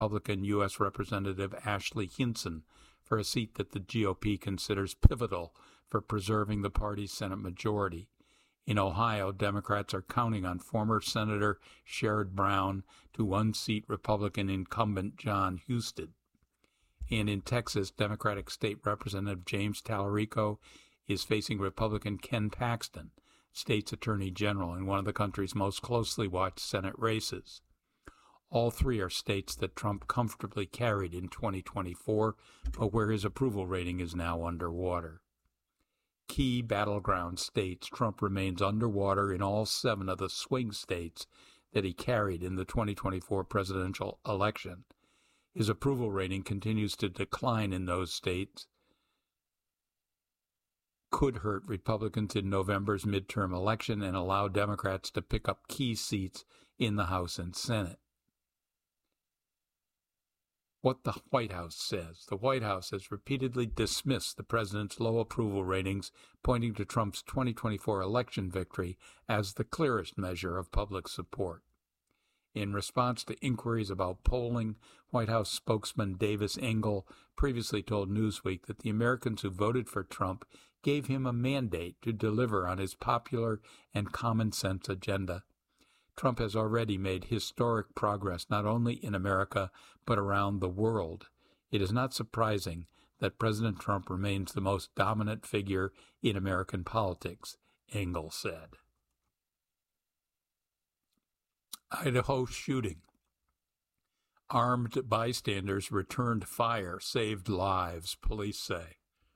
Republican U.S. Representative Ashley Hinson for a seat that the GOP considers pivotal for preserving the party's Senate majority. In Ohio, Democrats are counting on former Senator Sherrod Brown to unseat Republican incumbent John Husted. And in Texas, Democratic State Representative James Tallarico is facing Republican Ken Paxton, state's attorney general, in one of the country's most closely watched Senate races. All three are states that Trump comfortably carried in 2024, but where his approval rating is now underwater. Key battleground states, Trump remains underwater in all 7 of the swing states that he carried in the 2024 presidential election. His approval rating continues to decline in those states, could hurt Republicans in November's midterm election and allow Democrats to pick up key seats in the House and Senate. What the White House says. The White House has repeatedly dismissed the president's low approval ratings, pointing to Trump's 2024 election victory as the clearest measure of public support. In response to inquiries about polling, White House spokesman Davis Engel previously told Newsweek that the Americans who voted for Trump gave him a mandate to deliver on his popular and common-sense agenda. Trump has already made historic progress not only in America but around the world. It is not surprising that President Trump remains the most dominant figure in American politics, Engel said. Idaho shooting. Armed bystanders returned fire, saved lives, police say.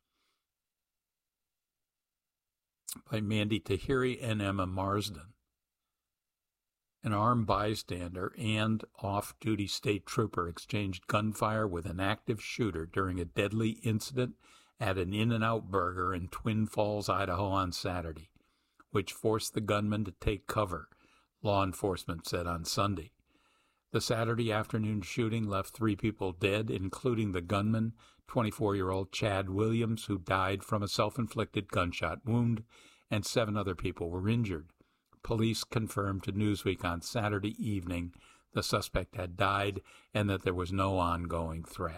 By Mandy Tahiri and Emma Marsden. An armed bystander and off-duty state trooper exchanged gunfire with an active shooter during a deadly incident at an In-N-Out Burger in Twin Falls, Idaho on Saturday, which forced the gunman to take cover, law enforcement said on Sunday. The Saturday afternoon shooting left 3 people dead, including the gunman, 24-year-old Chad Williams, who died from a self-inflicted gunshot wound, and 7 other people were injured. Police confirmed to Newsweek on Saturday evening the suspect had died and that there was no ongoing threat.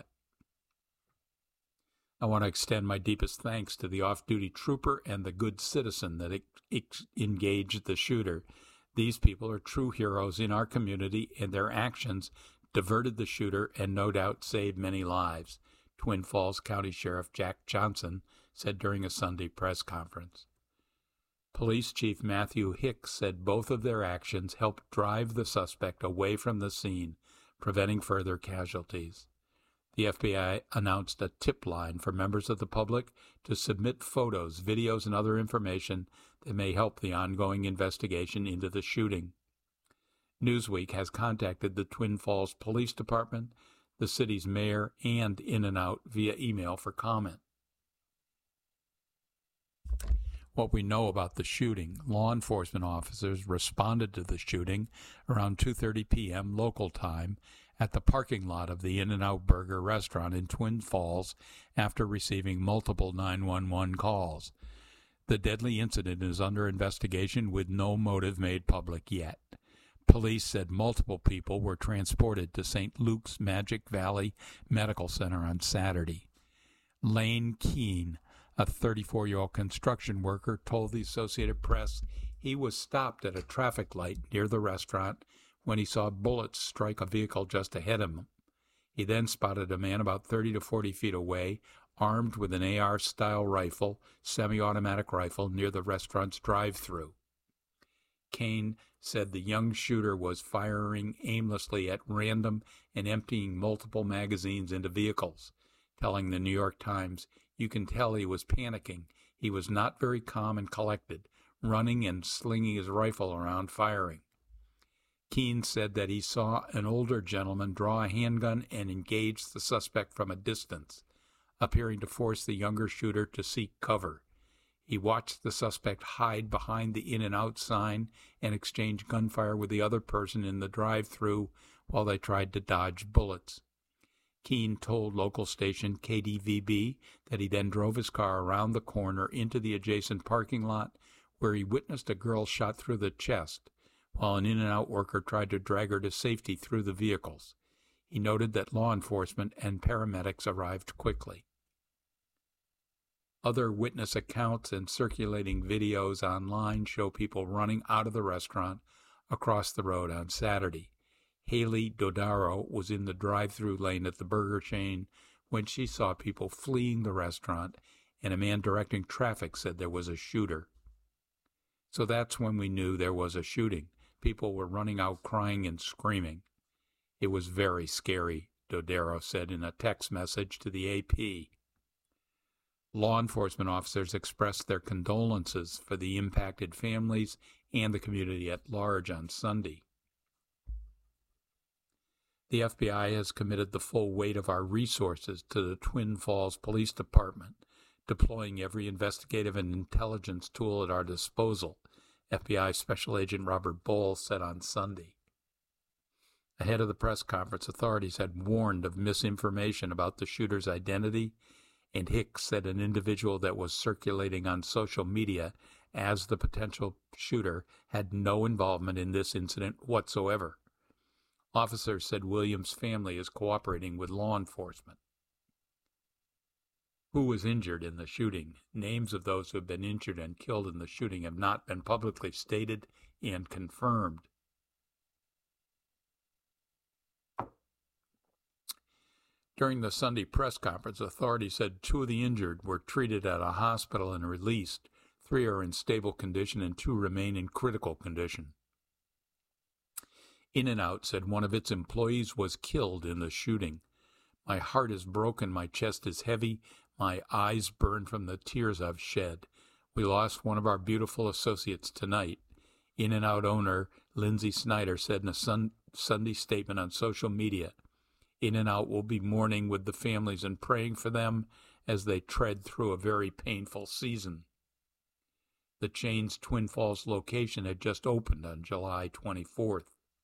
I want to extend my deepest thanks to the off-duty trooper and the good citizen that engaged the shooter. These people are true heroes in our community, and their actions diverted the shooter and no doubt saved many lives, Twin Falls County Sheriff Jack Johnson said during a Sunday press conference. Police Chief Matthew Hicks said both of their actions helped drive the suspect away from the scene, preventing further casualties. The FBI announced a tip line for members of the public to submit photos, videos, and other information that may help the ongoing investigation into the shooting. Newsweek has contacted the Twin Falls Police Department, the city's mayor, and In-N-Out via email for comment. What we know about the shooting: law enforcement officers responded to the shooting around 2:30 p.m. local time at the parking lot of the In-N-Out Burger restaurant in Twin Falls after receiving multiple 911 calls. The deadly incident is under investigation with no motive made public yet. Police said multiple people were transported to St. Luke's Magic Valley Medical Center on Saturday. Lane Keene, a 34-year-old construction worker, told the Associated Press he was stopped at a traffic light near the restaurant when he saw bullets strike a vehicle just ahead of him. He then spotted a man about 30 to 40 feet away, armed with an AR-style rifle, semi-automatic rifle, near the restaurant's drive-thru. Kane said the young shooter was firing aimlessly at random and emptying multiple magazines into vehicles, telling the New York Times, "You can tell he was panicking. He was not very calm and collected, running and slinging his rifle around, firing." Keene said that he saw an older gentleman draw a handgun and engage the suspect from a distance, appearing to force the younger shooter to seek cover. He watched the suspect hide behind the In-N-Out sign and exchange gunfire with the other person in the drive-thru while they tried to dodge bullets. Keene told local station KDVB that he then drove his car around the corner into the adjacent parking lot, where he witnessed a girl shot through the chest, while an In-N-Out worker tried to drag her to safety through the vehicles. He noted that law enforcement and paramedics arrived quickly. Other witness accounts and circulating videos online show people running out of the restaurant across the road on Saturday. Haley Dodaro was in the drive-through lane at the burger chain when she saw people fleeing the restaurant, and a man directing traffic said there was a shooter. So that's when we knew there was a shooting. People were running out crying and screaming. It was very scary, Dodaro said in a text message to the AP. Law enforcement officers expressed their condolences for the impacted families and the community at large on Sunday. The FBI has committed the full weight of our resources to the Twin Falls Police Department, deploying every investigative and intelligence tool at our disposal, FBI Special Agent Robert Bowles said on Sunday. Ahead of the press conference, authorities had warned of misinformation about the shooter's identity, and Hicks said an individual that was circulating on social media as the potential shooter had no involvement in this incident whatsoever. Officers said Williams' family is cooperating with law enforcement. Who was injured in the shooting? Names of those who have been injured and killed in the shooting have not been publicly stated and confirmed. During the Sunday press conference, authorities said 2 of the injured were treated at a hospital and released. 3 are in stable condition and 2 remain in critical condition. In-N-Out said one of its employees was killed in the shooting. My heart is broken, my chest is heavy, my eyes burn from the tears I've shed. We lost one of our beautiful associates tonight. In-N-Out owner Lindsay Snyder said in a Sunday statement on social media, In-N-Out will be mourning with the families and praying for them as they tread through a very painful season. The chain's Twin Falls location had just opened on July 24th.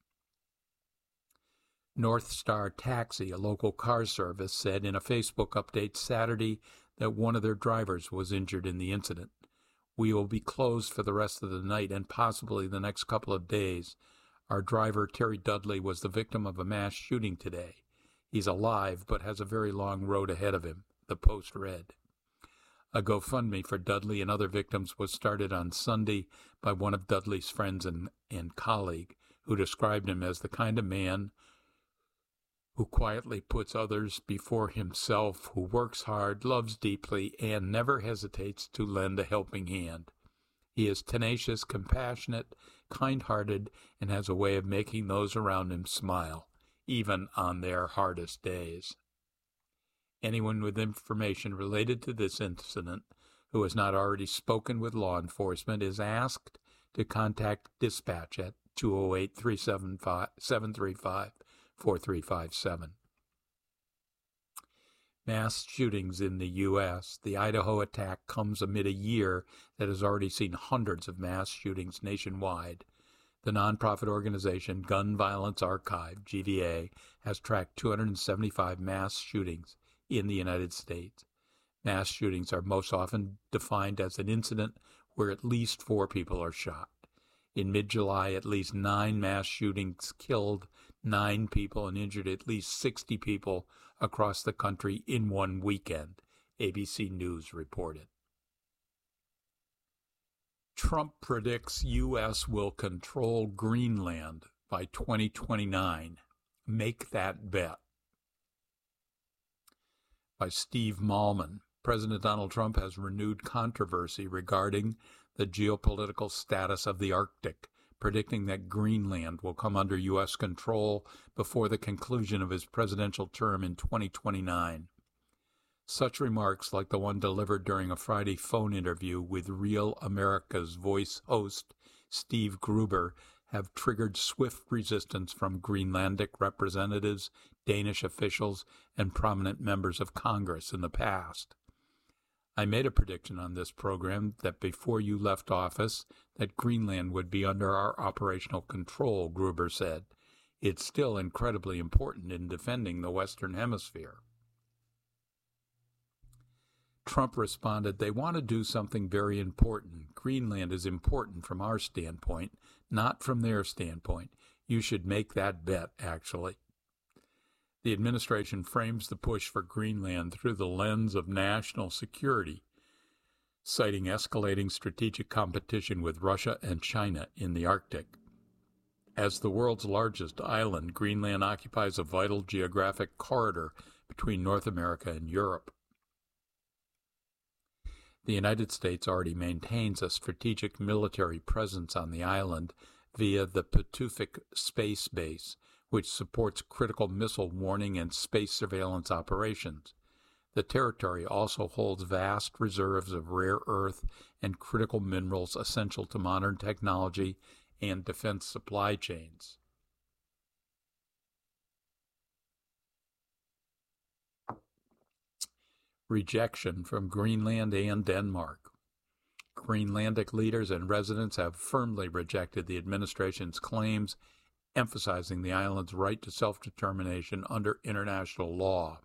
North Star Taxi, a local car service, said in a Facebook update Saturday that one of their drivers was injured in the incident. We will be closed for the rest of the night and possibly the next couple of days. Our driver, Terry Dudley, was the victim of a mass shooting today. He's alive but has a very long road ahead of him, the Post read. A GoFundMe for Dudley and other victims was started on Sunday by one of Dudley's friends and colleague, who described him as the kind of man who quietly puts others before himself, who works hard, loves deeply, and never hesitates to lend a helping hand. He is tenacious, compassionate, kind-hearted, and has a way of making those around him smile, even on their hardest days. Anyone with information related to this incident who has not already spoken with law enforcement is asked to contact dispatch at 208-735-4357. Mass shootings in the U.S. The Idaho attack comes amid a year that has already seen hundreds of mass shootings nationwide. The nonprofit organization Gun Violence Archive, GVA, has tracked 275 mass shootings in the United States. Mass shootings are most often defined as an incident where at least 4 people are shot. In mid-July, at least 9 mass shootings killed 9 people and injured at least 60 people across the country in one weekend, ABC News reported. Trump predicts U.S. will control Greenland by 2029. Make that bet. By Steve Malman. President Donald Trump has renewed controversy regarding the geopolitical status of the Arctic, predicting that Greenland will come under U.S. control before the conclusion of his presidential term in 2029. Such remarks, like the one delivered during a Friday phone interview with Real America's Voice host Steve Gruber, have triggered swift resistance from Greenlandic representatives, Danish officials, and prominent members of Congress in the past. I made a prediction on this program that before you left office, that Greenland would be under our operational control, Gruber said. It's still incredibly important in defending the Western Hemisphere. Trump responded, they want to do something very important. Greenland is important from our standpoint, not from their standpoint. You should make that bet, actually. The administration frames the push for Greenland through the lens of national security, citing escalating strategic competition with Russia and China in the Arctic. As the world's largest island, Greenland occupies a vital geographic corridor between North America and Europe. The United States already maintains a strategic military presence on the island via the Patuxent Space Base, which supports critical missile warning and space surveillance operations. The territory also holds vast reserves of rare earth and critical minerals essential to modern technology and defense supply chains. Rejection from Greenland and Denmark. Greenlandic leaders and residents have firmly rejected the administration's claims, emphasizing the island's right to self-determination under international law.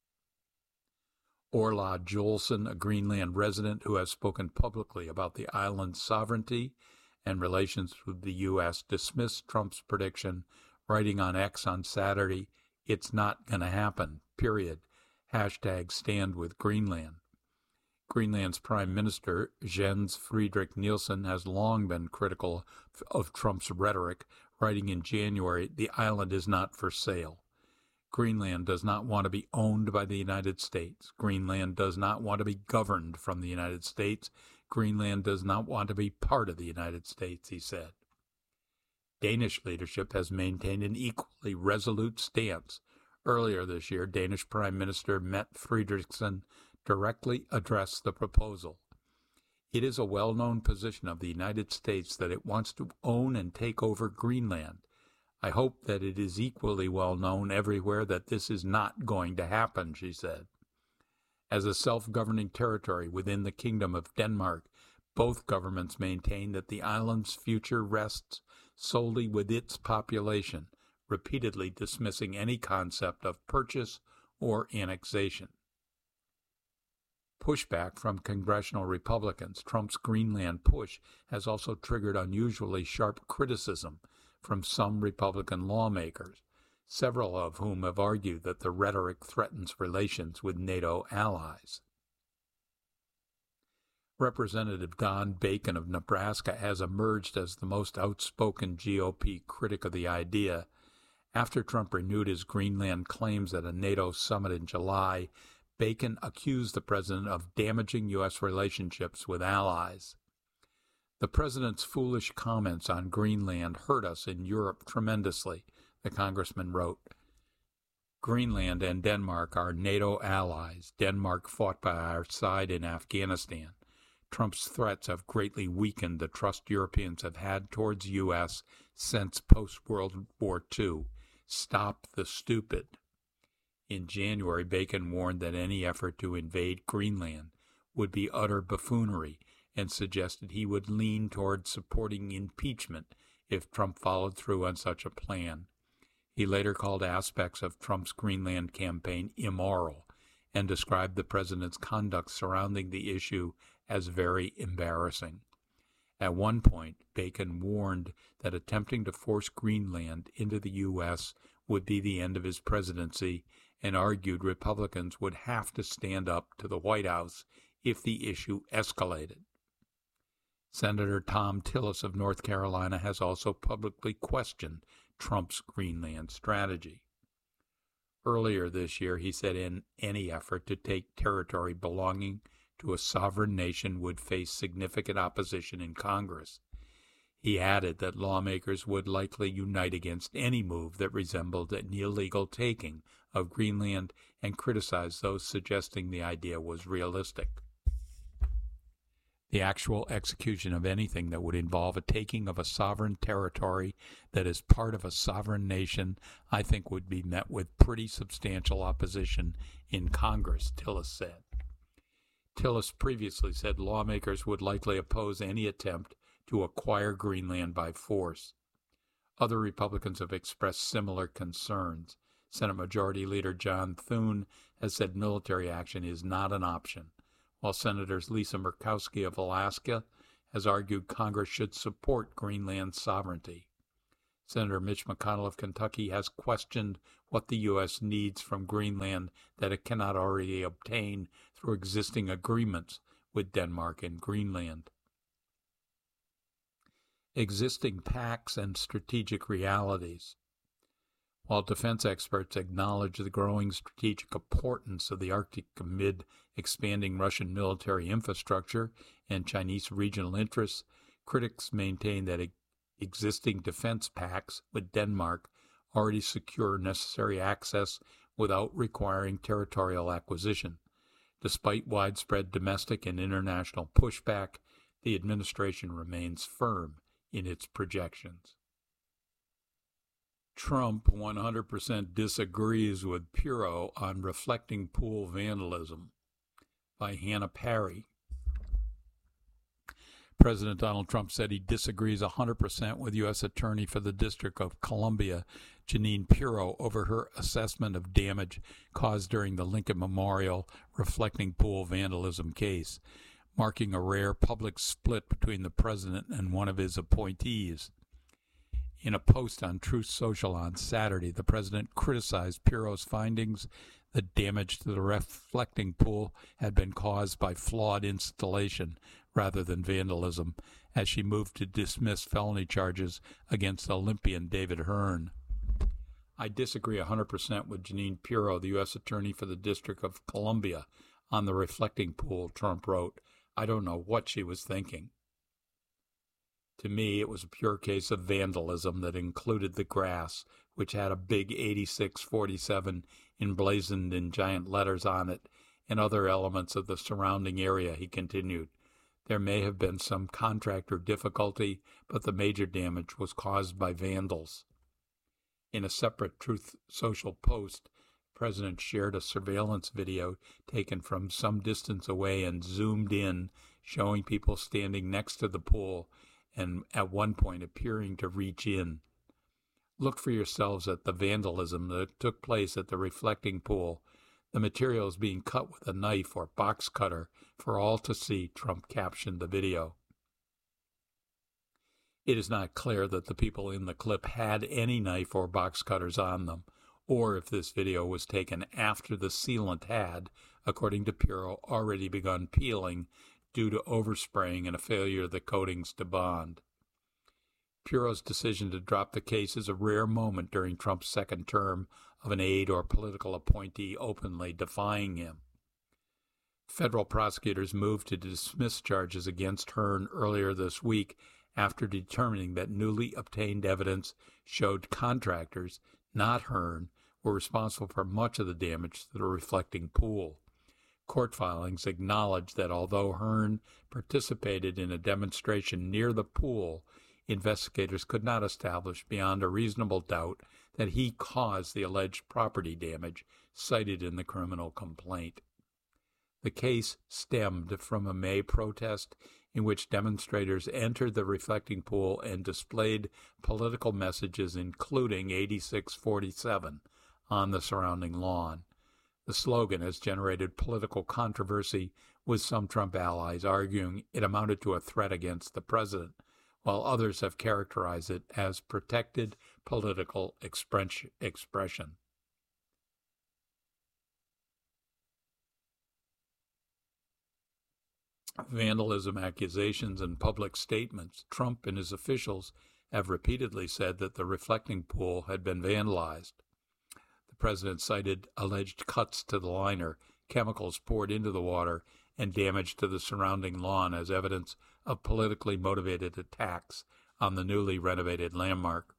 Orla Jolson, a Greenland resident who has spoken publicly about the island's sovereignty and relations with the U.S., dismissed Trump's prediction, writing on X on Saturday, "It's not going to happen, period. #Stand with Greenland." Greenland's Prime Minister, Jens Frederik Nielsen, has long been critical of Trump's rhetoric, writing in January, "The island is not for sale. Greenland does not want to be owned by the United States. Greenland does not want to be governed from the United States. Greenland does not want to be part of the United States," he said. Danish leadership has maintained an equally resolute stance. Earlier this year, Danish Prime Minister Mette Frederiksen directly addressed the proposal. "It is a well-known position of the United States that it wants to own and take over Greenland. I hope that it is equally well known everywhere that this is not going to happen," she said. As a self-governing territory within the Kingdom of Denmark, both governments maintain that the island's future rests solely with its population, repeatedly dismissing any concept of purchase or annexation. Pushback from congressional Republicans. Trump's Greenland push has also triggered unusually sharp criticism from some Republican lawmakers, several of whom have argued that the rhetoric threatens relations with NATO allies. Representative Don Bacon of Nebraska has emerged as the most outspoken GOP critic of the idea. After Trump renewed his Greenland claims at a NATO summit in July, Bacon accused the president of damaging U.S. relationships with allies. "The president's foolish comments on Greenland hurt us in Europe tremendously," the congressman wrote. "Greenland and Denmark are NATO allies. Denmark fought by our side in Afghanistan. Trump's threats have greatly weakened the trust Europeans have had towards U.S. since post-World War II. Stop the stupid." In January, Bacon warned that any effort to invade Greenland would be utter buffoonery and suggested he would lean toward supporting impeachment if Trump followed through on such a plan. He later called aspects of Trump's Greenland campaign immoral and described the president's conduct surrounding the issue as very embarrassing. At one point, Bacon warned that attempting to force Greenland into the U.S. would be the end of his presidency and argued Republicans would have to stand up to the White House if the issue escalated. Senator Thom Tillis of North Carolina has also publicly questioned Trump's Greenland strategy. Earlier this year, he said any effort to take territory belonging to a sovereign nation would face significant opposition in Congress. He added that lawmakers would likely unite against any move that resembled an illegal taking of Greenland and criticized those suggesting the idea was realistic. The actual execution of anything that would involve a taking of a sovereign territory that is part of a sovereign nation, I think would be met with pretty substantial opposition in Congress, Tillis said. Tillis previously said lawmakers would likely oppose any attempt to acquire Greenland by force. Other Republicans have expressed similar concerns. Senate Majority Leader John Thune has said military action is not an option, while Senators Lisa Murkowski of Alaska has argued Congress should support Greenland's sovereignty. Senator Mitch McConnell of Kentucky has questioned what the U.S. needs from Greenland that it cannot already obtain through existing agreements with Denmark and Greenland. Existing pacts and strategic realities. While defense experts acknowledge the growing strategic importance of the Arctic amid expanding Russian military infrastructure and Chinese regional interests, critics maintain that existing defense pacts with Denmark already secure necessary access without requiring territorial acquisition. Despite widespread domestic and international pushback, the administration remains firm in its projections. Trump 100% disagrees with Puro on reflecting pool vandalism, by Hannah Parry. President Donald Trump said he disagrees 100% with U.S. Attorney for the District of Columbia, Jeanine Pirro, over her assessment of damage caused during the Lincoln Memorial reflecting pool vandalism case, marking a rare public split between the president and one of his appointees. In a post on Truth Social on Saturday, the president criticized Pirro's findings that damage to the reflecting pool had been caused by flawed installation rather than vandalism, as she moved to dismiss felony charges against Olympian David Hearn. I disagree 100% with Jeanine Pirro, the U.S. Attorney for the District of Columbia, on the reflecting pool, Trump wrote. I don't know what she was thinking. To me, it was a pure case of vandalism that included the grass, which had a big 8647 emblazoned in giant letters on it, and other elements of the surrounding area, he continued. There may have been some contractor difficulty, but the major damage was caused by vandals. In a separate Truth Social post, the president shared a surveillance video taken from some distance away and zoomed in, showing people standing next to the pool and at one point appearing to reach in. Look for yourselves at the vandalism that took place at the reflecting pool. The material is being cut with a knife or box cutter for all to see, Trump captioned the video. It is not clear that the people in the clip had any knife or box cutters on them, or if this video was taken after the sealant had, according to Pirro, already begun peeling due to overspraying and a failure of the coatings to bond. Pirro's decision to drop the case is a rare moment during Trump's second term of an aide or political appointee openly defying him. Federal prosecutors moved to dismiss charges against Hearn earlier this week after determining that newly obtained evidence showed contractors, not Hearn, were responsible for much of the damage to the reflecting pool. Court filings acknowledge that although Hearn participated in a demonstration near the pool, investigators could not establish beyond a reasonable doubt that he caused the alleged property damage cited in the criminal complaint. The case stemmed from a May protest in which demonstrators entered the reflecting pool and displayed political messages including 8647 on the surrounding lawn. The slogan has generated political controversy, with some Trump allies arguing it amounted to a threat against the president, while others have characterized it as protected political expression. Vandalism accusations and public statements. Trump and his officials have repeatedly said that the reflecting pool had been vandalized. The president cited alleged cuts to the liner, chemicals poured into the water, and damage to the surrounding lawn as evidence of politically motivated attacks on the newly renovated landmark.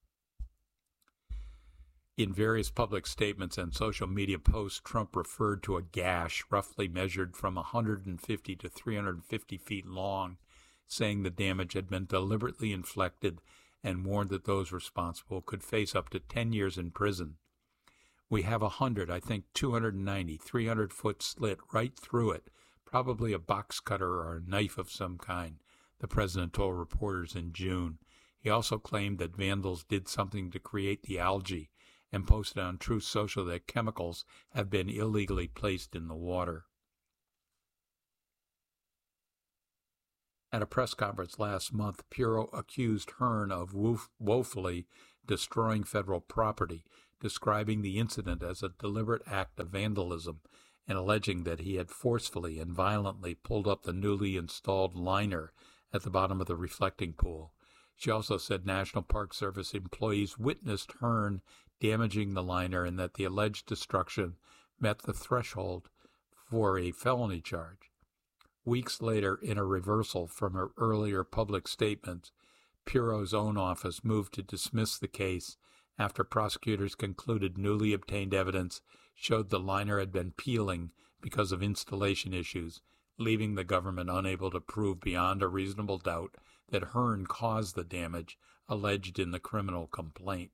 In various public statements and social media posts, Trump referred to a gash roughly measured from 150 to 350 feet long, saying the damage had been deliberately inflicted, and warned that those responsible could face up to 10 years in prison. We have 100, I think 290, 300-foot slit right through it, probably a box cutter or a knife of some kind, the president told reporters in June. He also claimed that vandals did something to create the algae, and posted on Truth Social that chemicals have been illegally placed in the water. At a press conference last month, Pirro accused Hearn of woefully destroying federal property, describing the incident as a deliberate act of vandalism and alleging that he had forcefully and violently pulled up the newly installed liner at the bottom of the reflecting pool. She also said National Park Service employees witnessed Hearn damaging the liner and that the alleged destruction met the threshold for a felony charge. Weeks later, in a reversal from her earlier public statements, Pirro's own office moved to dismiss the case after prosecutors concluded newly obtained evidence showed the liner had been peeling because of installation issues, leaving the government unable to prove beyond a reasonable doubt that Hearn caused the damage alleged in the criminal complaint.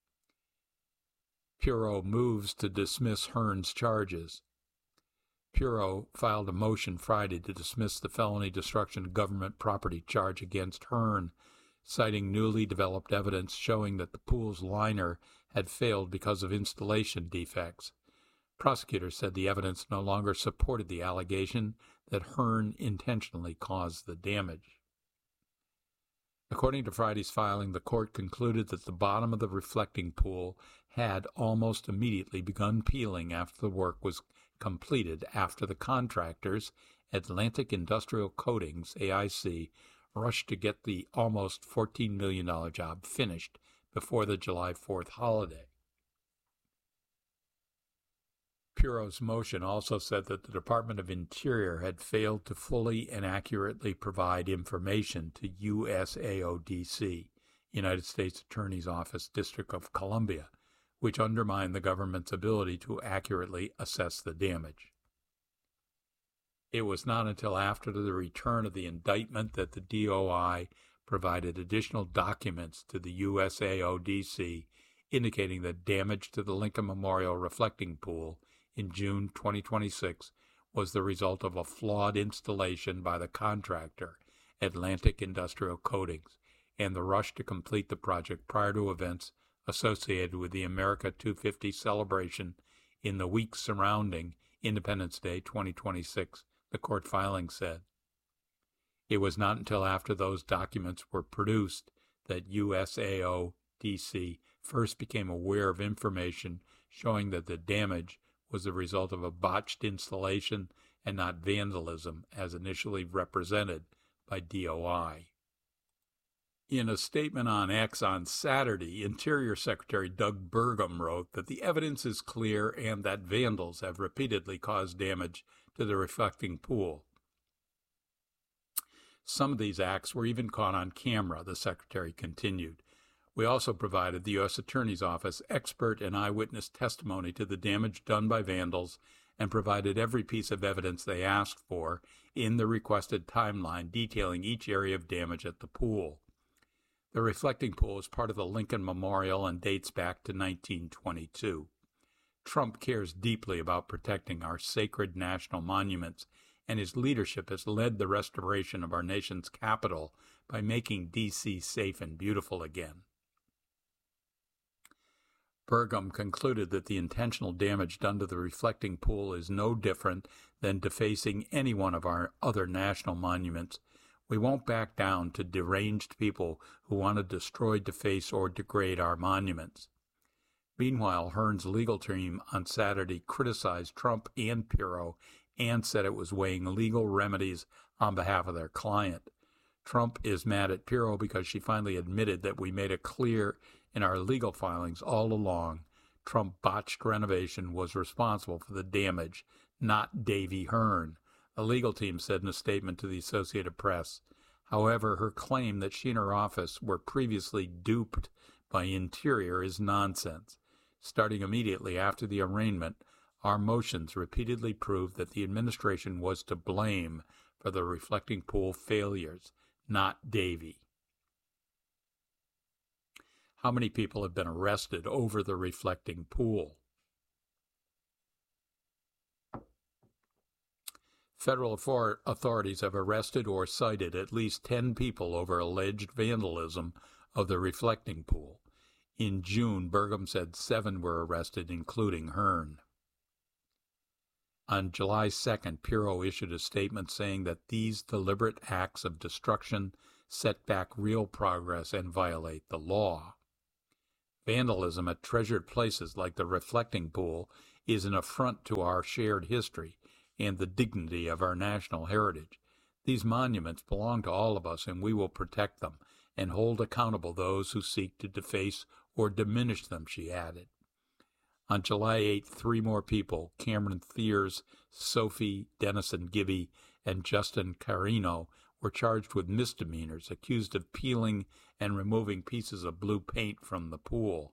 Pirro moves to dismiss Hearn's charges. Pirro filed a motion Friday to dismiss the felony destruction of government property charge against Hearn, citing newly developed evidence showing that the pool's liner had failed because of installation defects. Prosecutors said the evidence no longer supported the allegation that Hearn intentionally caused the damage. According to Friday's filing, the court concluded that the bottom of the reflecting pool had almost immediately begun peeling after the work was completed after the contractors, Atlantic Industrial Coatings, AIC, rushed to get the almost $14 million job finished before the July 4th holiday. Pirro's motion also said that the Department of Interior had failed to fully and accurately provide information to USAODC, United States Attorney's Office, District of Columbia, which undermined the government's ability to accurately assess the damage. It was not until after the return of the indictment that the DOI provided additional documents to the USAODC indicating that damage to the Lincoln Memorial reflecting pool in June 2026 was the result of a flawed installation by the contractor, Atlantic Industrial Coatings, and the rush to complete the project prior to events associated with the America 250 celebration in the weeks surrounding Independence Day 2026, the court filing said. It was not until after those documents were produced that USAODC first became aware of information showing that the damage was the result of a botched installation and not vandalism as initially represented by DOI. In a statement on X on Saturday, Interior Secretary Doug Burgum wrote that the evidence is clear and that vandals have repeatedly caused damage to the reflecting pool. Some of these acts were even caught on camera, the Secretary continued. We also provided the U.S. Attorney's Office expert and eyewitness testimony to the damage done by vandals and provided every piece of evidence they asked for in the requested timeline detailing each area of damage at the pool. The reflecting pool is part of the Lincoln Memorial and dates back to 1922. Trump cares deeply about protecting our sacred national monuments, and his leadership has led the restoration of our nation's capital by making D.C. safe and beautiful again. Burgum concluded that the intentional damage done to the reflecting pool is no different than defacing any one of our other national monuments. We won't back down to deranged people who want to destroy, deface, or degrade our monuments. Meanwhile, Hearn's legal team on Saturday criticized Trump and Pirro and said it was weighing legal remedies on behalf of their client. Trump is mad at Pirro because she finally admitted that we made it clear in our legal filings all along Trump botched renovation was responsible for the damage, not Davy Hearn, a legal team said in a statement to the Associated Press. However, her claim that she and her office were previously duped by Interior is nonsense. Starting immediately after the arraignment, our motions repeatedly proved that the administration was to blame for the reflecting pool failures, not Davy. How many people have been arrested over the reflecting pool? Federal authorities have arrested or cited at least 10 people over alleged vandalism of the reflecting pool. In June, Burgum said 7 were arrested, including Hearn. On July 2nd, Pirro issued a statement saying that these deliberate acts of destruction set back real progress and violate the law. Vandalism at treasured places like the reflecting pool is an affront to our shared history and the dignity of our national heritage. These monuments belong to all of us, and we will protect them and hold accountable those who seek to deface or diminish them, she added. On July 8th, 3 more people, Cameron Thiers, Sophie Dennison Gibby, and Justin Carino, were charged with misdemeanors, accused of peeling and removing pieces of blue paint from the pool.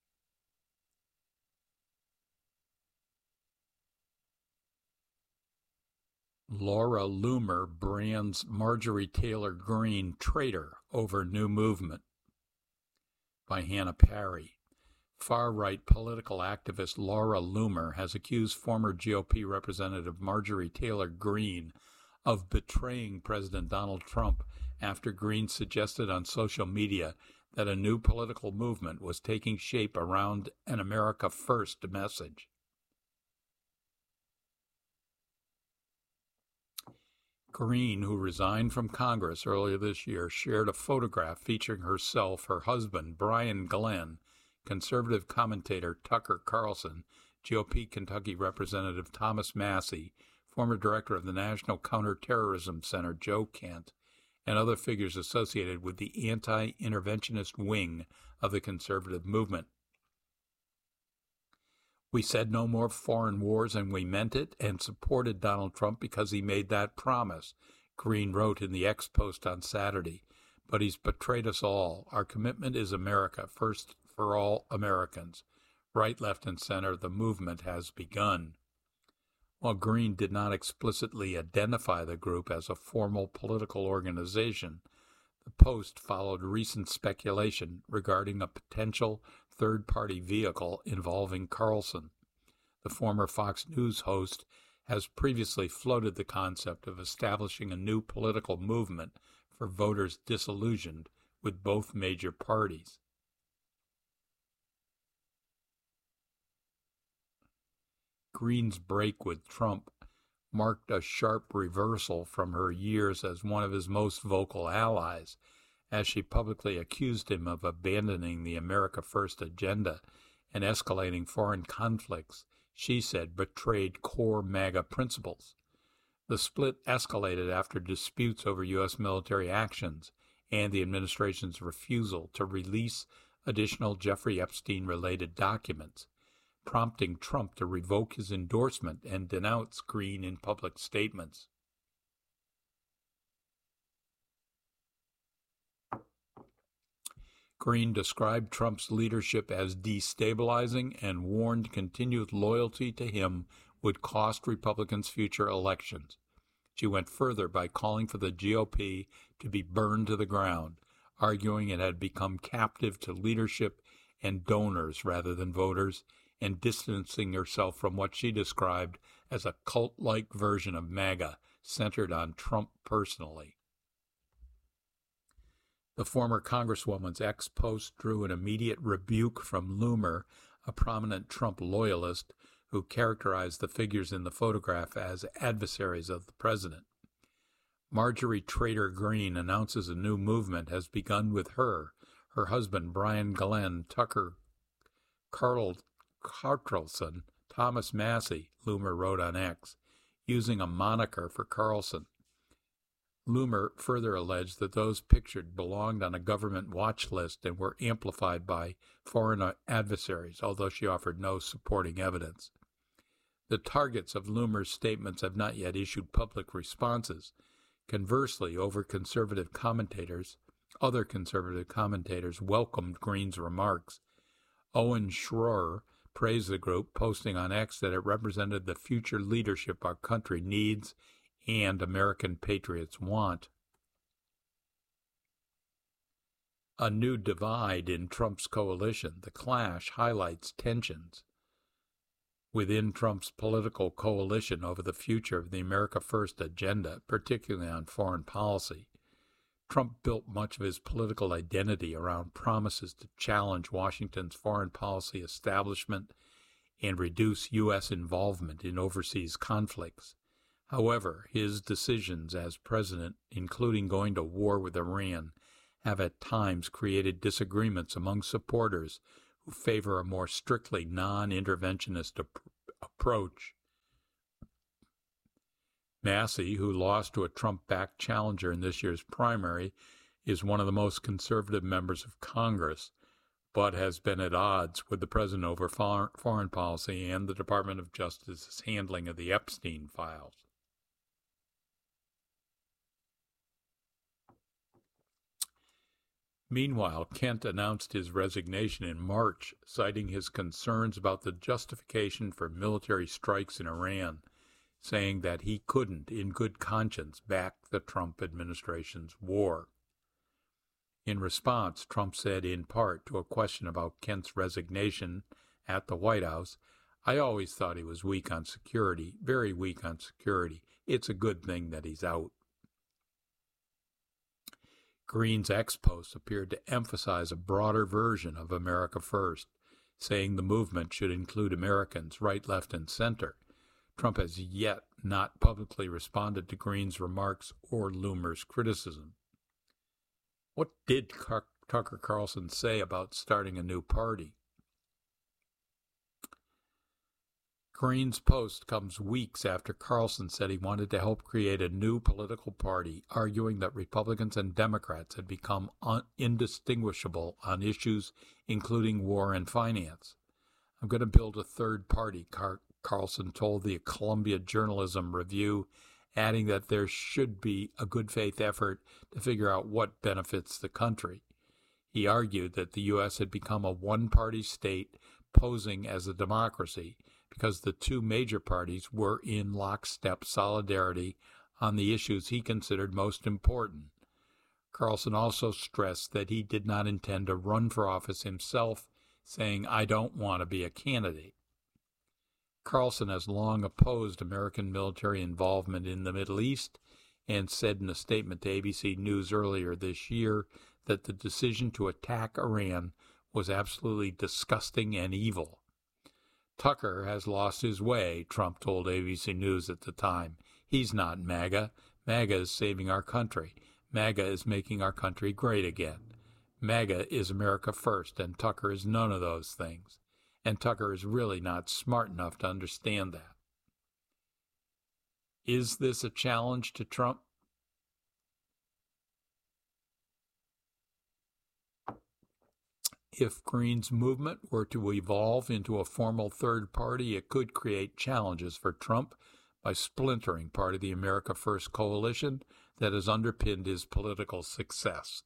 Laura Loomer brands Marjorie Taylor Greene traitor over new movement, by Hannah Parry. Far-right political activist Laura Loomer has accused former GOP Representative Marjorie Taylor Greene of betraying President Donald Trump after Greene suggested on social media that a new political movement was taking shape around an America First message. Greene, who resigned from Congress earlier this year, shared a photograph featuring herself, her husband, Brian Glenn, conservative commentator Tucker Carlson, GOP Kentucky Representative Thomas Massie, former director of the National Counterterrorism Center Joe Kent, and other figures associated with the anti-interventionist wing of the conservative movement. We said no more foreign wars, and we meant it, and supported Donald Trump because he made that promise, Greene wrote in the X post on Saturday. But he's betrayed us all. Our commitment is America, first for all Americans. Right, left, and center, the movement has begun. While Greene did not explicitly identify the group as a formal political organization, the Post followed recent speculation regarding a potential third-party vehicle involving Carlson. The former Fox News host has previously floated the concept of establishing a new political movement for voters disillusioned with both major parties. Greene's break with Trump marked a sharp reversal from her years as one of his most vocal allies, as she publicly accused him of abandoning the America First agenda and escalating foreign conflicts she said betrayed core MAGA principles. The split escalated after disputes over U.S. military actions and the administration's refusal to release additional Jeffrey Epstein-related documents, prompting Trump to revoke his endorsement and denounce Greene in public statements. Greene described Trump's leadership as destabilizing and warned continued loyalty to him would cost Republicans future elections. She went further by calling for the GOP to be burned to the ground, arguing it had become captive to leadership and donors rather than voters, and distancing herself from what she described as a cult-like version of MAGA centered on Trump personally. The former Congresswoman's X post drew an immediate rebuke from Loomer, a prominent Trump loyalist who characterized the figures in the photograph as adversaries of the president. Marjorie Traitor Greene announces a new movement has begun with her husband Brian Glenn, Tucker Carlson, Thomas Massie, Loomer wrote on X, using a moniker for Carlson. Loomer further alleged that those pictured belonged on a government watch list and were amplified by foreign adversaries, although she offered no supporting evidence. The targets of Loomer's statements have not yet issued public responses. Conversely, other conservative commentators welcomed Greene's remarks. Owen Schroer praised the group, posting on X that it represented the future leadership our country needs and American patriots want. A new divide in Trump's coalition. The clash highlights tensions within Trump's political coalition over the future of the America First agenda, particularly on foreign policy. Trump built much of his political identity around promises to challenge Washington's foreign policy establishment and reduce U.S. involvement in overseas conflicts. However, his decisions as president, including going to war with Iran, have at times created disagreements among supporters who favor a more strictly non-interventionist approach. Massey, who lost to a Trump-backed challenger in this year's primary, is one of the most conservative members of Congress, but has been at odds with the president over foreign policy and the Department of Justice's handling of the Epstein files. Meanwhile, Kent announced his resignation in March, citing his concerns about the justification for military strikes in Iran, saying that he couldn't, in good conscience, back the Trump administration's war. In response, Trump said, in part, to a question about Kent's resignation at the White House, "I always thought he was weak on security, very weak on security. It's a good thing that he's out." Green's ex-post appeared to emphasize a broader version of America First, saying the movement should include Americans, right, left, and center. Trump has yet not publicly responded to Green's remarks or Loomer's criticism. What did Tucker Carlson say about starting a new party? Green's post comes weeks after Carlson said he wanted to help create a new political party, arguing that Republicans and Democrats had become indistinguishable on issues including war and finance. "I'm going to build a third party," Carlson told the Columbia Journalism Review, adding that there should be a good faith effort to figure out what benefits the country. He argued that the U.S. had become a one-party state posing as a democracy because the two major parties were in lockstep solidarity on the issues he considered most important. Carlson also stressed that he did not intend to run for office himself, saying, "I don't want to be a candidate." Carlson has long opposed American military involvement in the Middle East and said in a statement to ABC News earlier this year that the decision to attack Iran was absolutely disgusting and evil. Tucker has lost his way, Trump told ABC News at the time. He's not MAGA. MAGA is saving our country. MAGA is making our country great again. MAGA is America First, and Tucker is none of those things. And Tucker is really not smart enough to understand that. Is this a challenge to Trump? If Green's movement were to evolve into a formal third party, it could create challenges for Trump by splintering part of the America First coalition that has underpinned his political success.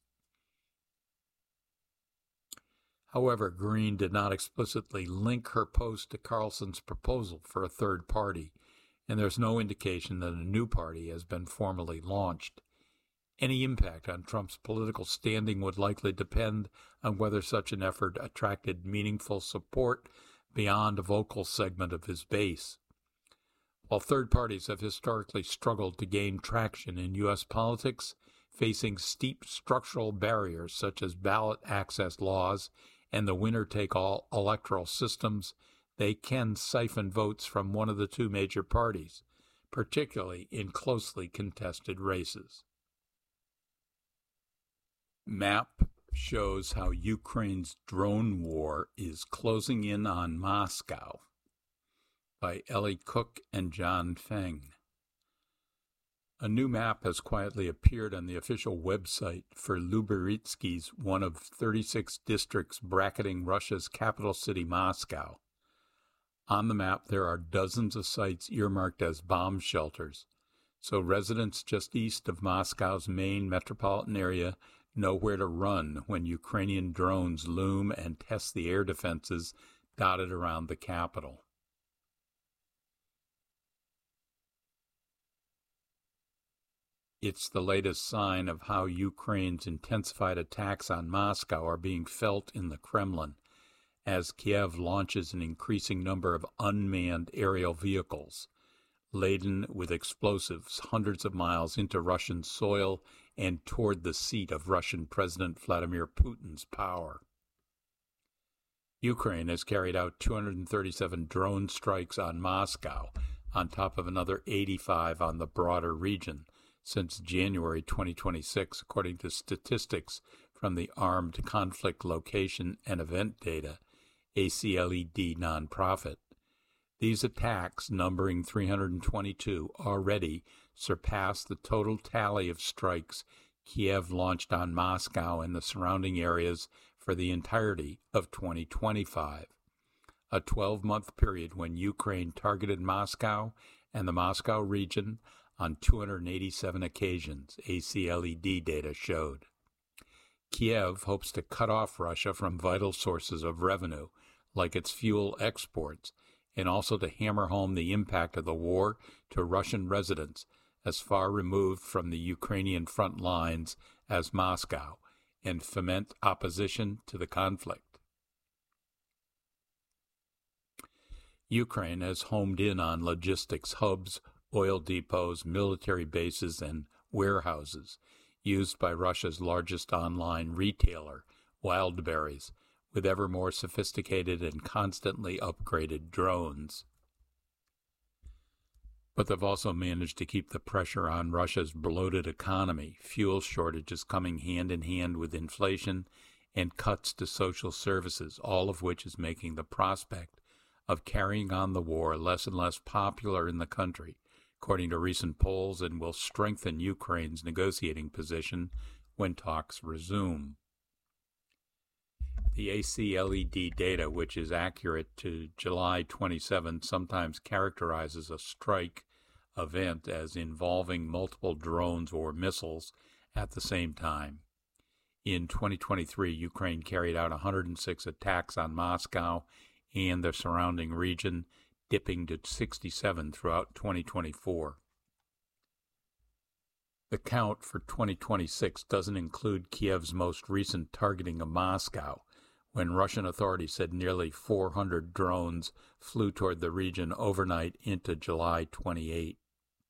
However, Green did not explicitly link her post to Carlson's proposal for a third party, and there's no indication that a new party has been formally launched. Any impact on Trump's political standing would likely depend on whether such an effort attracted meaningful support beyond a vocal segment of his base. While third parties have historically struggled to gain traction in U.S. politics, facing steep structural barriers such as ballot access laws and the winner-take-all electoral systems, they can siphon votes from one of the two major parties, particularly in closely contested races. Map shows how Ukraine's drone war is closing in on Moscow, by Ellie Cook and John Feng. A new map has quietly appeared on the official website for Lyubertsky's, one of 36 districts bracketing Russia's capital city, Moscow. On the map, there are dozens of sites earmarked as bomb shelters, so residents just east of Moscow's main metropolitan area know where to run when Ukrainian drones loom and test the air defenses dotted around the capital. It's the latest sign of how Ukraine's intensified attacks on Moscow are being felt in the Kremlin, as Kiev launches an increasing number of unmanned aerial vehicles, laden with explosives hundreds of miles into Russian soil and toward the seat of Russian President Vladimir Putin's power. Ukraine has carried out 237 drone strikes on Moscow, on top of another 85 on the broader region, since January 2026, according to statistics from the Armed Conflict Location and Event Data, ACLED nonprofit. These attacks, numbering 322, already surpass the total tally of strikes Kiev launched on Moscow and the surrounding areas for the entirety of 2025, a 12-month period when Ukraine targeted Moscow and the Moscow region on 287 occasions, ACLED data showed. Kiev hopes to cut off Russia from vital sources of revenue, like its fuel exports, and also to hammer home the impact of the war to Russian residents as far removed from the Ukrainian front lines as Moscow, and foment opposition to the conflict. Ukraine has homed in on logistics hubs, oil depots, military bases, and warehouses used by Russia's largest online retailer, Wildberries, with ever more sophisticated and constantly upgraded drones. But they've also managed to keep the pressure on Russia's bloated economy, fuel shortages coming hand in hand with inflation, and cuts to social services, all of which is making the prospect of carrying on the war less and less popular in the country, according to recent polls, and will strengthen Ukraine's negotiating position when talks resume. The ACLED data, which is accurate to July 27, sometimes characterizes a strike event as involving multiple drones or missiles at the same time. In 2023, Ukraine carried out 106 attacks on Moscow and the surrounding region, dipping to 67 throughout 2024. The count for 2026 doesn't include Kiev's most recent targeting of Moscow, when Russian authorities said nearly 400 drones flew toward the region overnight into July 28.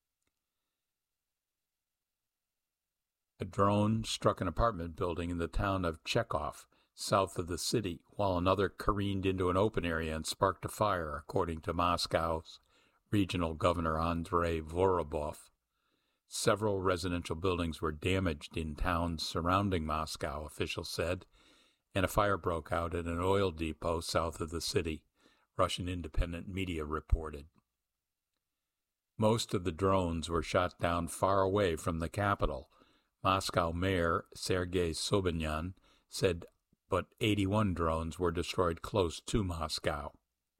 A drone struck an apartment building in the town of Chekhov, south of the city, while another careened into an open area and sparked a fire, according to Moscow's regional governor Andrei Vorobov. Several residential buildings were damaged in towns surrounding Moscow, officials said, and a fire broke out at an oil depot south of the city, Russian independent media reported. Most of the drones were shot down far away from the capital. Moscow Mayor Sergei Sobyanin said, but 81 drones were destroyed close to Moscow.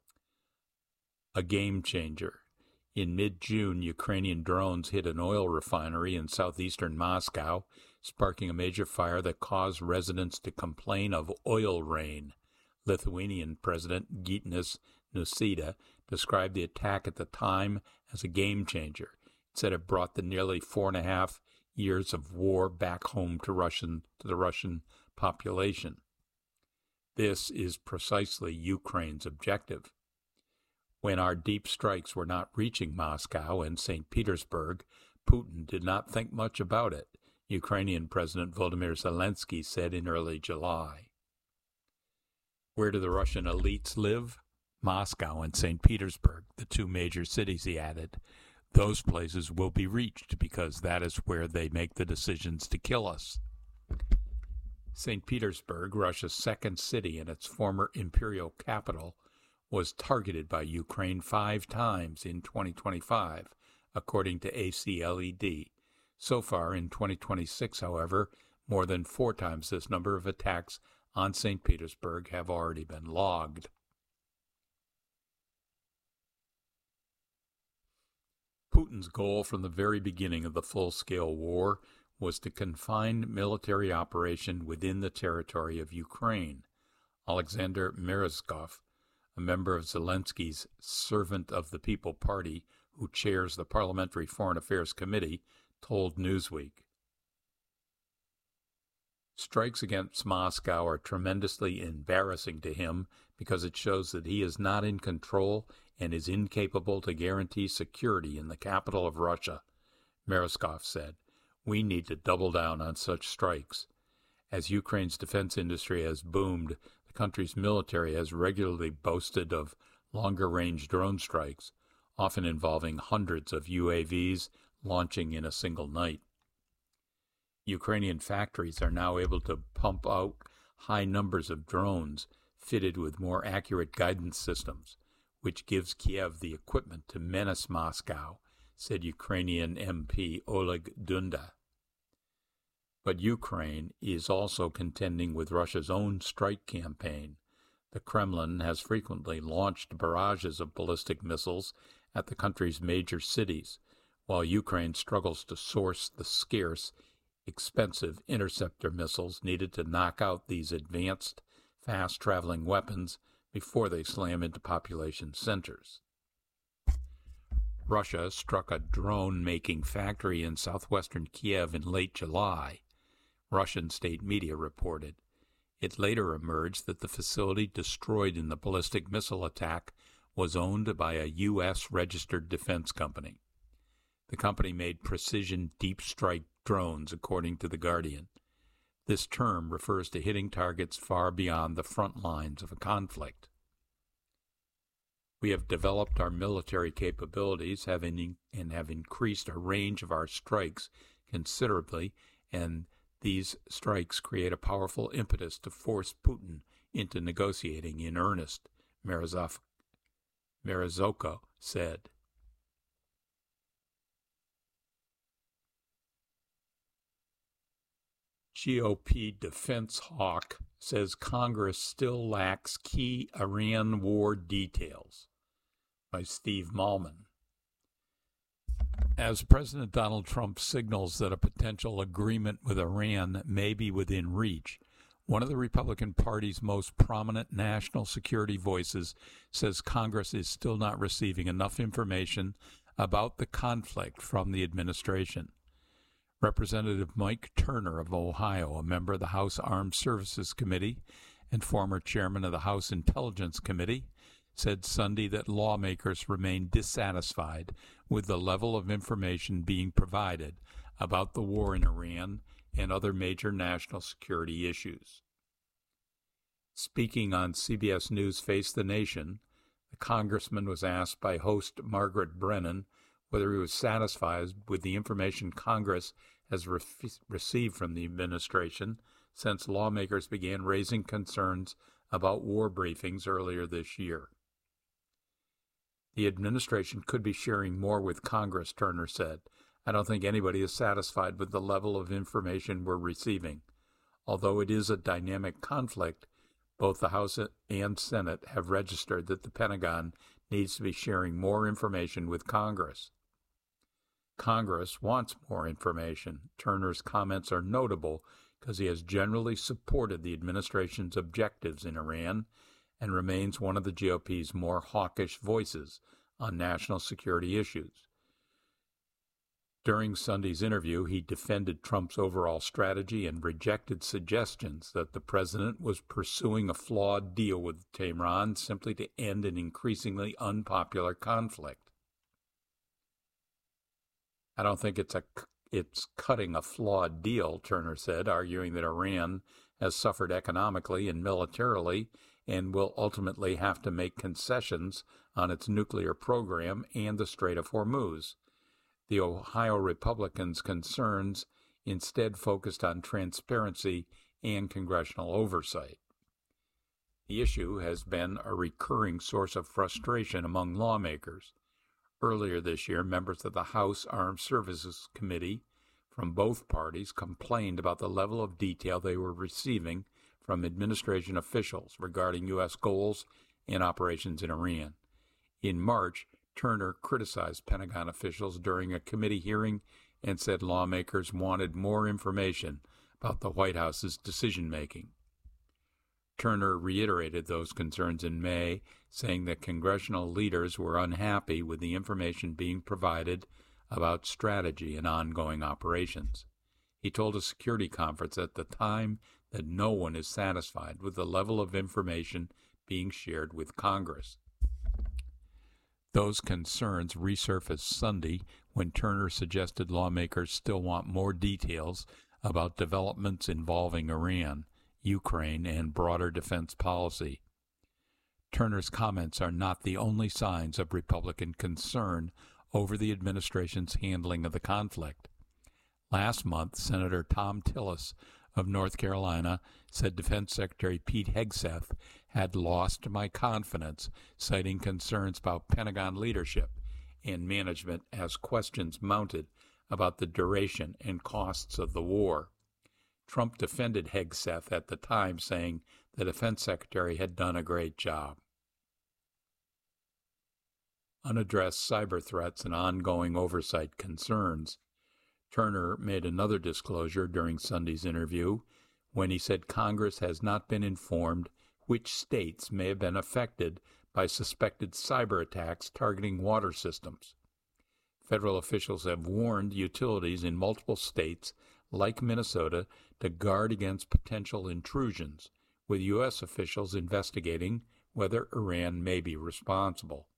A game changer. In mid-June, Ukrainian drones hit an oil refinery in southeastern Moscow, sparking a major fire that caused residents to complain of oil rain. Lithuanian President Gitanas Nausėda described the attack at the time as a game changer. It said it brought the nearly 4.5 years of war back home to the Russian population. This is precisely Ukraine's objective. When our deep strikes were not reaching Moscow and St. Petersburg, Putin did not think much about it, Ukrainian President Volodymyr Zelensky said in early July. Where do the Russian elites live? Moscow and St. Petersburg, the two major cities, he added. Those places will be reached because that is where they make the decisions to kill us. St. Petersburg, Russia's second city and its former imperial capital, was targeted by Ukraine 5 times in 2025, according to ACLED. So far in 2026, however, more than 4 times this number of attacks on St. Petersburg have already been logged. Putin's goal from the very beginning of the full-scale war was to confine military operation within the territory of Ukraine. Alexander Merezhkov, a member of Zelensky's Servant of the People Party, who chairs the Parliamentary Foreign Affairs Committee, told Newsweek. Strikes against Moscow are tremendously embarrassing to him because it shows that he is not in control and is incapable to guarantee security in the capital of Russia, Merezhkov said. We need to double down on such strikes. As Ukraine's defense industry has boomed, the country's military has regularly boasted of longer-range drone strikes, often involving hundreds of UAVs launching in a single night. Ukrainian factories are now able to pump out high numbers of drones fitted with more accurate guidance systems, which gives Kiev the equipment to menace Moscow, said Ukrainian MP Oleg Dunda. But Ukraine is also contending with Russia's own strike campaign. The Kremlin has frequently launched barrages of ballistic missiles at the country's major cities, while Ukraine struggles to source the scarce, expensive interceptor missiles needed to knock out these advanced, fast-traveling weapons before they slam into population centers. Russia struck a drone-making factory in southwestern Kiev in late July, Russian state media reported. It later emerged that the facility destroyed in the ballistic missile attack was owned by a U.S.-registered defense company. The company made precision deep-strike drones, according to The Guardian. This term refers to hitting targets far beyond the front lines of a conflict. We have developed our military capabilities and have increased our range of our strikes considerably, and these strikes create a powerful impetus to force Putin into negotiating in earnest, Marozoko said. GOP defense hawk says Congress still lacks key Iran war details, by Steve Malman. As President Donald Trump signals that a potential agreement with Iran may be within reach, one of the Republican Party's most prominent national security voices says Congress is still not receiving enough information about the conflict from the administration. Representative Mike Turner of Ohio, a member of the House Armed Services Committee and former chairman of the House Intelligence Committee, said Sunday that lawmakers remain dissatisfied with the level of information being provided about the war in Iran and other major national security issues. Speaking on CBS News' Face the Nation, the congressman was asked by host Margaret Brennan whether he was satisfied with the information Congress has received from the administration since lawmakers began raising concerns about war briefings earlier this year. The administration could be sharing more with Congress, Turner said. I don't think anybody is satisfied with the level of information we're receiving. Although it is a dynamic conflict, both the House and Senate have registered that the Pentagon needs to be sharing more information with Congress. Congress wants more information. Turner's comments are notable because he has generally supported the administration's objectives in Iran and remains one of the GOP's more hawkish voices on national security issues. During Sunday's interview, he defended Trump's overall strategy and rejected suggestions that the president was pursuing a flawed deal with Tehran simply to end an increasingly unpopular conflict. I don't think it's cutting a flawed deal, Turner said, arguing that Iran has suffered economically and militarily and will ultimately have to make concessions on its nuclear program and the Strait of Hormuz. The Ohio Republicans' concerns instead focused on transparency and congressional oversight. The issue has been a recurring source of frustration among lawmakers. Earlier this year, members of the House Armed Services Committee from both parties complained about the level of detail they were receiving from administration officials regarding U.S. goals and operations in Iran. In March, Turner criticized Pentagon officials during a committee hearing and said lawmakers wanted more information about the White House's decision-making. Turner reiterated those concerns in May, saying that congressional leaders were unhappy with the information being provided about strategy and ongoing operations. He told a security conference at the time that no one is satisfied with the level of information being shared with Congress. Those concerns resurfaced Sunday when Turner suggested lawmakers still want more details about developments involving Iran, Ukraine, and broader defense policy. Turner's comments are not the only signs of Republican concern over the administration's handling of the conflict. Last month, Senator Thom Tillis of North Carolina said Defense Secretary Pete Hegseth had lost my confidence, citing concerns about Pentagon leadership and management as questions mounted about the duration and costs of the war. Trump defended Hegseth at the time, saying the Defense Secretary had done a great job. Unaddressed cyber threats and ongoing oversight concerns. Turner made another disclosure during Sunday's interview when he said Congress has not been informed which states may have been affected by suspected cyber attacks targeting water systems. Federal officials have warned utilities in multiple states, like Minnesota, to guard against potential intrusions, with U.S. officials investigating whether Iran may be responsible.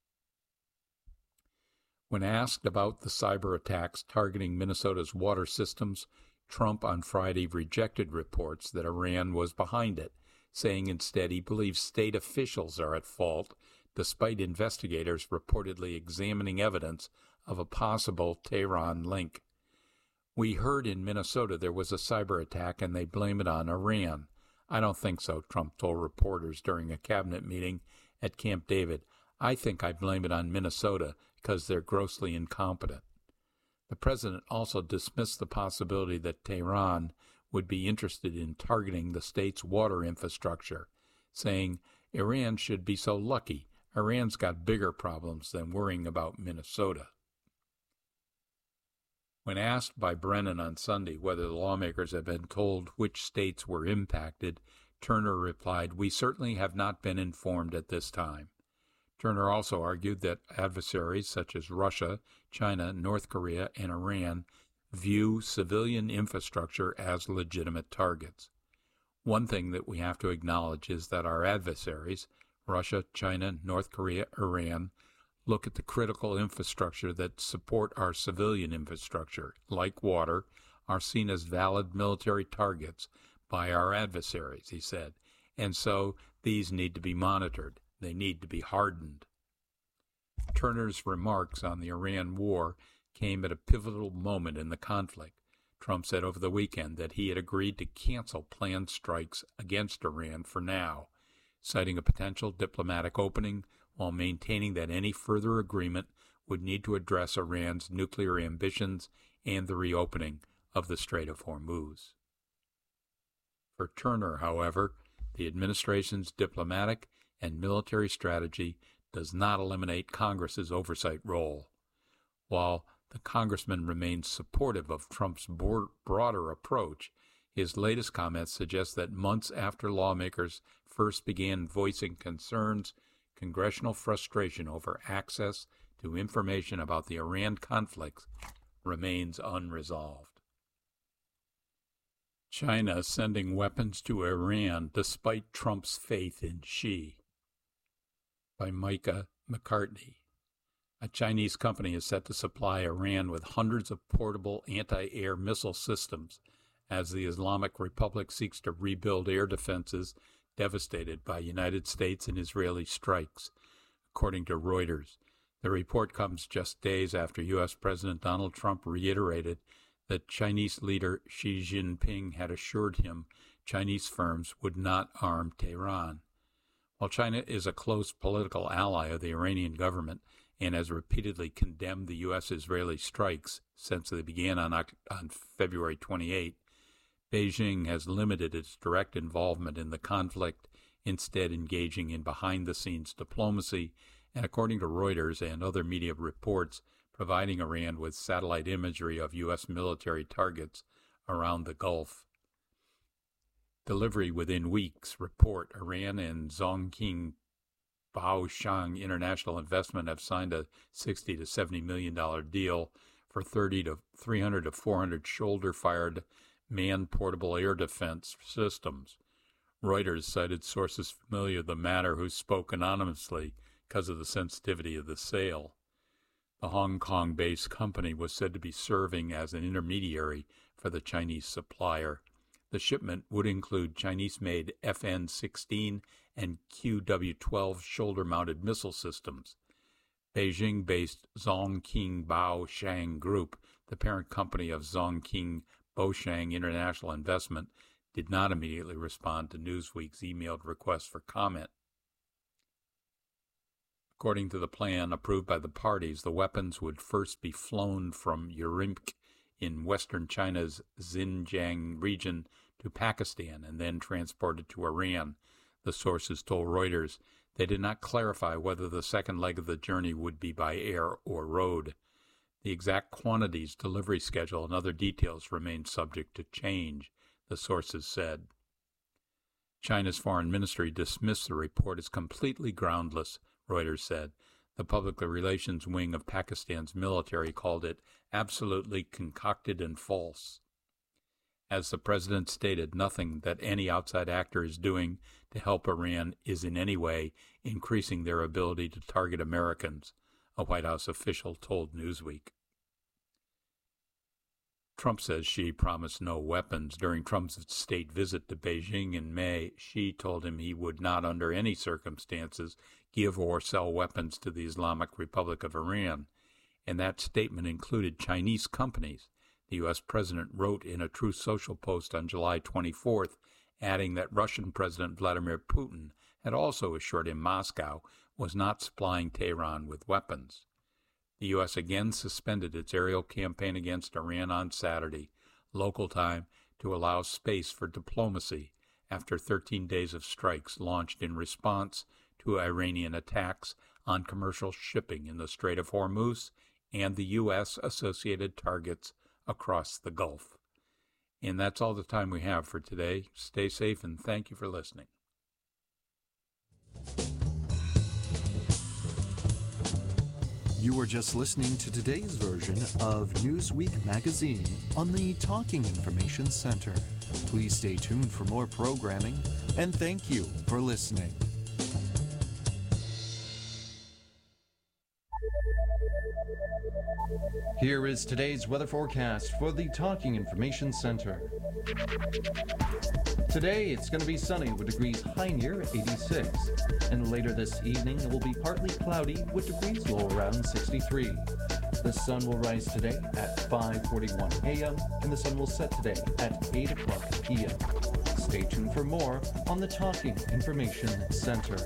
When asked about the cyber attacks targeting Minnesota's water systems, Trump on Friday rejected reports that Iran was behind it, saying instead he believes state officials are at fault, despite investigators reportedly examining evidence of a possible Tehran link. We heard in Minnesota there was a cyber attack and they blame it on Iran. I don't think so, Trump told reporters during a cabinet meeting at Camp David. I think I blame it on Minnesota because they're grossly incompetent. The president also dismissed the possibility that Tehran would be interested in targeting the state's water infrastructure, saying Iran should be so lucky. Iran's got bigger problems than worrying about Minnesota. When asked by Brennan on Sunday whether the lawmakers had been told which states were impacted, Turner replied, "We certainly have not been informed at this time." Turner also argued that adversaries such as Russia, China, North Korea, and Iran view civilian infrastructure as legitimate targets. One thing that we have to acknowledge is that our adversaries, Russia, China, North Korea, Iran, look at the critical infrastructure that support our civilian infrastructure, like water, are seen as valid military targets by our adversaries, he said, and so these need to be monitored. They need to be hardened. Turner's remarks on the Iran war came at a pivotal moment in the conflict. Trump said over the weekend that he had agreed to cancel planned strikes against Iran for now, citing a potential diplomatic opening while maintaining that any further agreement would need to address Iran's nuclear ambitions and the reopening of the Strait of Hormuz. For Turner, however, the administration's diplomatic and military strategy does not eliminate Congress's oversight role. While the congressman remains supportive of Trump's broader approach, his latest comments suggest that months after lawmakers first began voicing concerns, congressional frustration over access to information about the Iran conflict remains unresolved. China sending weapons to Iran despite Trump's faith in Xi. By Micah McCartney. A Chinese company is set to supply Iran with hundreds of portable anti-air missile systems as the Islamic Republic seeks to rebuild air defenses devastated by United States and Israeli strikes, according to Reuters. The report comes just days after U.S. President Donald Trump reiterated that Chinese leader Xi Jinping had assured him Chinese firms would not arm Tehran. While China is a close political ally of the Iranian government and has repeatedly condemned the U.S.-Israeli strikes since they began on February 28, Beijing has limited its direct involvement in the conflict, instead engaging in behind-the-scenes diplomacy and, according to Reuters and other media reports, providing Iran with satellite imagery of U.S. military targets around the Gulf. Delivery within weeks. Report: Iran and Zhongqing Baoshang International Investment have signed a $60 to $70 million deal for 300 to 400 shoulder-fired man-portable air defense systems. Reuters cited sources familiar with the matter who spoke anonymously because of the sensitivity of the sale. The Hong Kong-based company was said to be serving as an intermediary for the Chinese supplier. The shipment would include Chinese-made FN-16 and QW-12 shoulder-mounted missile systems. Beijing-based Zhongqing Baoshang Group, the parent company of Zhongqing Baoshang International Investment, did not immediately respond to Newsweek's emailed request for comment. According to the plan approved by the parties, the weapons would first be flown from Urumqi in western China's Xinjiang region to Pakistan and then transported to Iran. The sources told Reuters they did not clarify whether the second leg of the journey would be by air or road. The exact quantities, delivery schedule, and other details remain subject to change, the sources said. China's foreign ministry dismissed the report as completely groundless, Reuters said. The public relations wing of Pakistan's military called it absolutely concocted and false. As the president stated, nothing that any outside actor is doing to help Iran is in any way increasing their ability to target Americans, a White House official told Newsweek. Trump says Xi promised no weapons. During Trump's state visit to Beijing in May, Xi told him he would not under any circumstances give or sell weapons to the Islamic Republic of Iran, and that statement included Chinese companies. The U.S. president wrote in a Truth Social post on July 24th, adding that Russian President Vladimir Putin had also assured him Moscow was not supplying Tehran with weapons. The U.S. again suspended its aerial campaign against Iran on Saturday, local time, to allow space for diplomacy after 13 days of strikes launched in response to Iranian attacks on commercial shipping in the Strait of Hormuz and the U.S.-associated targets across the Gulf. And that's all the time we have for today. Stay safe and thank you for listening. You were just listening to today's version of Newsweek Magazine on the Talking Information Center. Please stay tuned for more programming, and thank you for listening. Here is today's weather forecast for the Talking Information Center. Today, it's going to be sunny with degrees high near 86. And later this evening, it will be partly cloudy with degrees low around 63. The sun will rise today at 5:41 a.m. and the sun will set today at 8 o'clock p.m. Stay tuned for more on the Talking Information Center.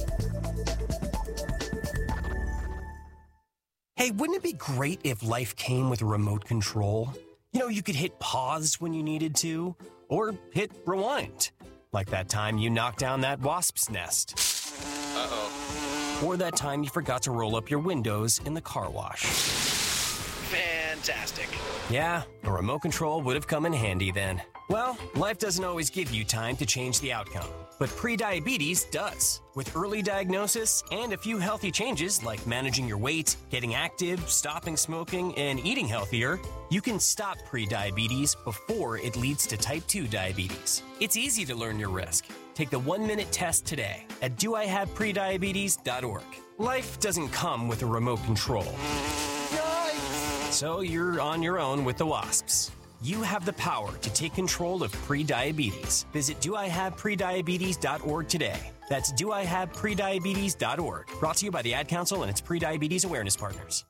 Hey, wouldn't it be great if life came with a remote control? You know, you could hit pause when you needed to, or hit rewind. Like that time you knocked down that wasp's nest. Uh-oh. Or that time you forgot to roll up your windows in the car wash. Fantastic. Yeah, a remote control would have come in handy then. Well, life doesn't always give you time to change the outcome, but prediabetes does. With early diagnosis and a few healthy changes like managing your weight, getting active, stopping smoking, and eating healthier, you can stop prediabetes before it leads to type 2 diabetes. It's easy to learn your risk. Take the 1-minute test today at doihaveprediabetes.org. Life doesn't come with a remote control. Yikes! So you're on your own with the wasps. You have the power to take control of prediabetes. Visit doihaveprediabetes.org today. That's doihaveprediabetes.org. Brought to you by the Ad Council and its Prediabetes Awareness Partners.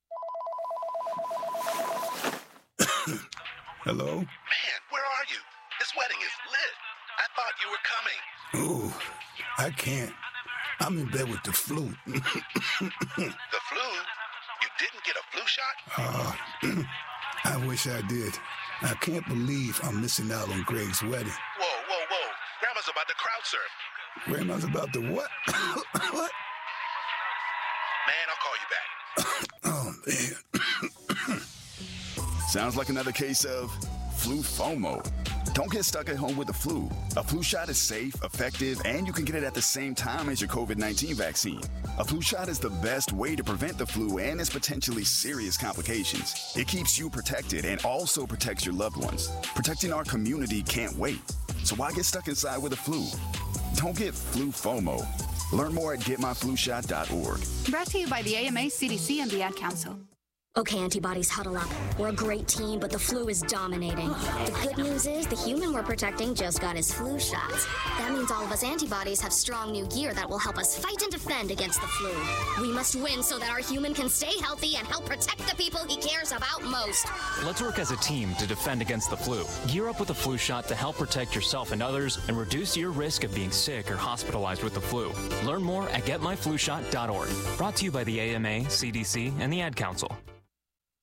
Hello? Man, where are you? This wedding is lit. I thought you were coming. Oh, I can't. I'm in bed with the flu. The flu? You didn't get a flu shot? I wish I did. I can't believe I'm missing out on Greg's wedding. Whoa. Grandma's about to crowd surf. Grandma's about to what? What? Man, I'll call you back. Oh, man. Sounds like another case of flu FOMO. Don't get stuck at home with the flu. A flu shot is safe, effective, and you can get it at the same time as your COVID-19 vaccine. A flu shot is the best way to prevent the flu and its potentially serious complications. It keeps you protected and also protects your loved ones. Protecting our community can't wait. So why get stuck inside with the flu? Don't get flu FOMO. Learn more at getmyflushot.org. Brought to you by the AMA, CDC, and the Ad Council. Okay, antibodies, huddle up. We're a great team, but the flu is dominating. The good news is the human we're protecting just got his flu shots. That means all of us antibodies have strong new gear that will help us fight and defend against the flu. We must win so that our human can stay healthy and help protect the people he cares about most. Let's work as a team to defend against the flu. Gear up with a flu shot to help protect yourself and others and reduce your risk of being sick or hospitalized with the flu. Learn more at getmyflushot.org. Brought to you by the AMA, CDC, and the Ad Council.